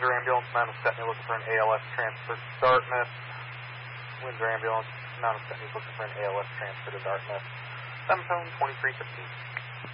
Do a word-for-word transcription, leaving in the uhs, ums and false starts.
Windsor Ambulance, Mount Stepney looking for an A L S transfer to Dartmouth. Windsor Ambulance, Mount Stepney looking for an A L S transfer to Dartmouth. Seven tone twenty-three fifteen.